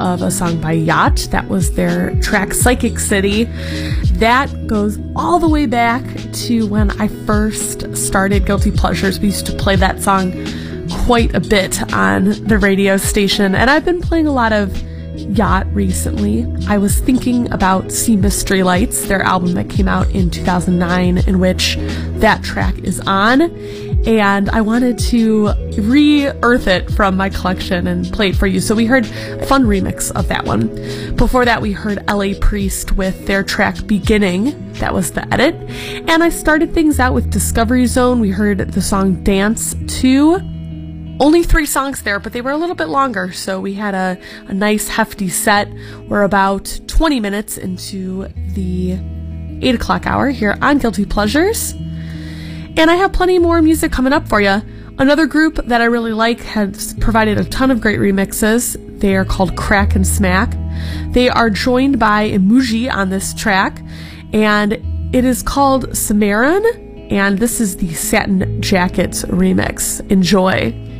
of a song by Yacht. That was their track Psychic City. That goes all the way back to when I first started Guilty Pleasures. We used to play that song quite a bit on the radio station, and I've been playing a lot of Yacht recently. I was thinking about See Mystery Lights, their album that came out in 2009, in which that track is on, and I wanted to re-earth it from my collection and play it for you. So we heard a fun remix of that one. Before that, we heard L.A. Priest with their track Beginning. That was the edit. And I started things out with Discovery Zone. We heard the song Dance 2. Only 3 songs there, but they were a little bit longer, so we had a nice hefty set. We're about 20 minutes into the 8 o'clock hour here on Guilty Pleasures. And I have plenty more music coming up for you. Another group that I really like has provided a ton of great remixes. They are called Crack and Smack. They are joined by Imuji on this track, and it is called Cimarron, and this is the Satin Jackets remix. Enjoy.